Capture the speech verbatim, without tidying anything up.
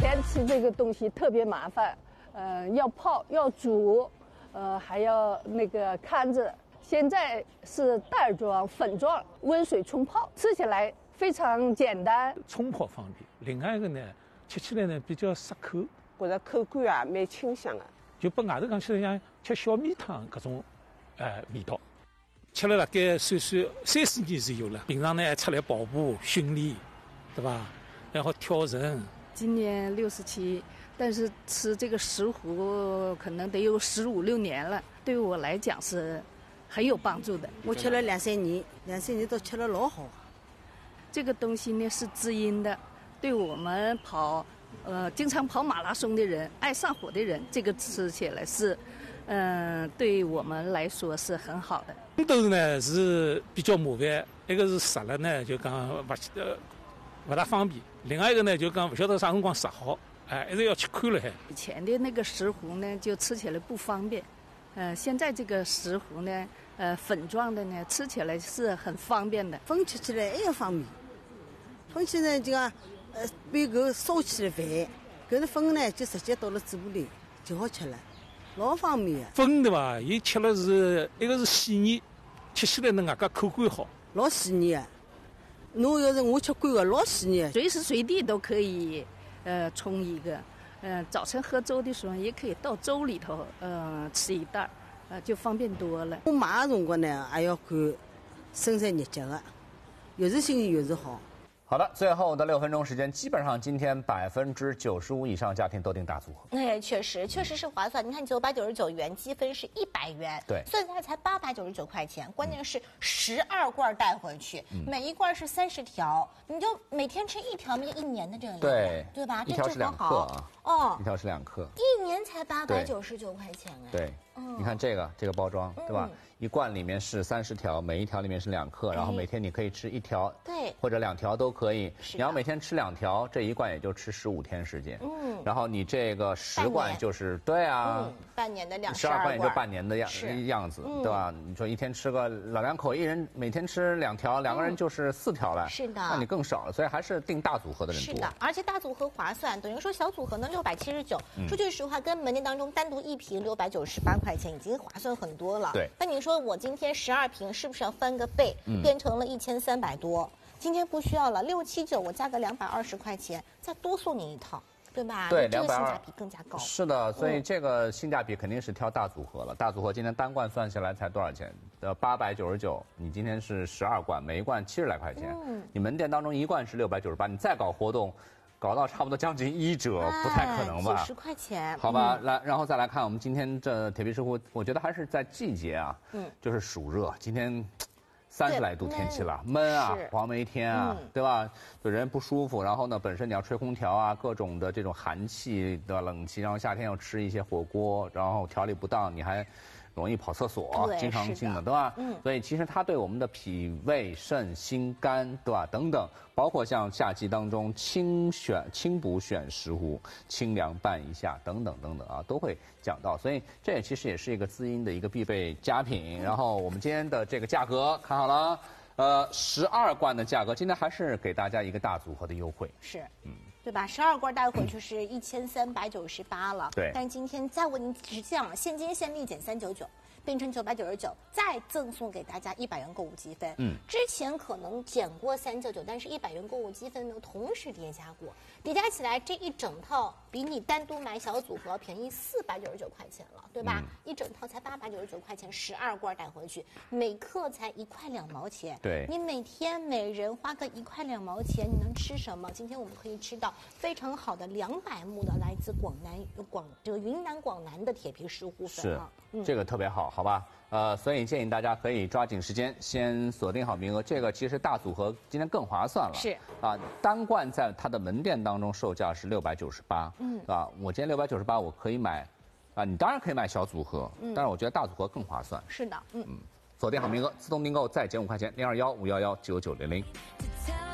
前吃这个东西特别麻烦，呃，要泡要煮，呃，还要那个看着。现在是袋装、粉状，温水冲泡，吃起来非常简单。 冲泡方便，另外一个呢，吃起来呢比较适口， 觉着口感啊蛮清香的， 就把外头讲起来像吃小米汤搿种，呃味道。吃了大概算算三四年是有了，平常呢还出来跑步训练，对吧？然后跳绳。 今年六十七，但是吃这个石斛可能得有十五六年了，对我来讲是很有帮助的。 我吃了两三年，两三年都吃了老好。 这个东西呢是滋阴的，对我们跑，呃，经常跑马拉松的人、爱上火的人，这个吃起来是，嗯、呃，对我们来说是很好的。 红豆呢是比较麻烦，一个是熟了呢就讲勿呃勿大方便，另外一个呢就讲勿晓得啥辰光熟好，哎，一直要去看了还。 以前的那个石斛呢就吃起来不方便，呃，现在这个石斛呢，呃，粉状的呢吃起来是很方便的。 粉吃起来也方便，粉起来就讲，呃，把搿烧起来饭，搿个粉呢就直接倒了嘴巴里就好吃了。老方便的。 粉对吧？伊吃了是一个是细腻，吃起来呢外加口感好。 老细腻的，侬要是我吃惯个，老细腻。 随时随地都可以，呃，冲一个。呃，早晨喝粥的时候也可以倒粥里头，呃，吃一袋，呃，就方便多了。 我买的辰光呢，还要看生产日节的，有时新鲜有时好。 好的，最后的六分钟时间，基本上今天百分之九十五以上家庭都订大组合。 哎，确实，确实是划算。你看，九百九十九元，积分是一百元， 对， 算下来才八百九十九块钱。关键是十二罐带回去，嗯、每一罐是三十条，你就每天吃一条，一年的这个对对吧？ 一条是两克啊， 哦， 一条是两克， 一年才八百九十九块钱哎。 对，嗯、你看这个这个包装，对吧？嗯、一罐里面是三十条，每一条里面是两克，然后每天你可以吃一条， 对， 或者两条都可以。你要每天吃两条，这一罐也就吃十五天时间。嗯，然后你这个十罐就是对啊、 嗯，半年的两十二罐也就半年的样样子， 嗯、 对吧？你说一天吃个老两口，一人每天吃两条，两个人就是四条了。 是的， 那你更少了，所以还是订大组合的人多。 是的，而且大组合划算，等于说小组合呢六百七十九。 嗯、 说句实话，跟门店当中单独一瓶六百九十八块钱已经划算很多了。 对， 那你说我今天十二瓶是不是要翻个倍，嗯、变成了一千三百多？今天不需要了，六七九我加个两百二十块钱，再多送你一套，对吧？ 对， 这个性价比更加高。 是的，所以这个性价比肯定是挑大组合了。嗯、大组合今天单罐算下来才多少钱？呃，八百九十九。你今天是十二罐，每一罐七十来块钱。嗯，你门店当中一罐是六百九十八，你再搞活动，搞到差不多将近一折，哎、不太可能吧？ 几十块钱。 好吧，嗯、来，然后再来看我们今天这铁皮石斛，我觉得还是在季节啊，嗯，就是暑热，今天。三十来度天气了，闷啊，黄梅天啊，嗯、对吧？就人不舒服，然后呢，本身你要吹空调啊，各种的这种寒气的冷气，然后夏天要吃一些火锅，然后调理不当，你还容易跑厕所，经常性的，对吧？嗯。所以其实它对我们的脾胃、肾、心、肝，对吧？等等，包括像夏季当中清选、清补选石斛、清凉拌一下等等等等啊，都会讲到。所以这也其实也是一个滋阴的一个必备佳品。然后我们今天的这个价格看好了，呃，十二罐的价格，今天还是给大家一个大组合的优惠。 是，嗯。对吧？十二罐带回去是一千三百九十八了。 对。 但是今天再为您只降了，现金现利减三九九，变成九百九十九，再赠送给大家一百元购物积分。嗯。之前可能减过三九九，但是一百元购物积分呢同时叠加过，叠加起来这一整套比你单独买小组合便宜四百九十九块钱了，对吧？嗯、一整套才八百九十九块钱，十二罐带回去，每克才一块两毛钱。 对。 你每天每人花个一块两毛钱，你能吃什么？今天我们可以吃到非常好的两百目的来自广南广这个云南广南的铁皮石斛粉啊， 嗯，这个特别好，好吧？呃，所以建议大家可以抓紧时间，先锁定好名额。这个其实大组合今天更划算了， 是啊，单罐在它的门店当中售价是六百九十八，嗯，啊，我今天六百九十八我可以买，啊，你当然可以买小组合，嗯，但是我觉得大组合更划算。 是的，嗯， 嗯，锁定好名额，自动订购再减五块钱，零二幺五幺幺九九零零。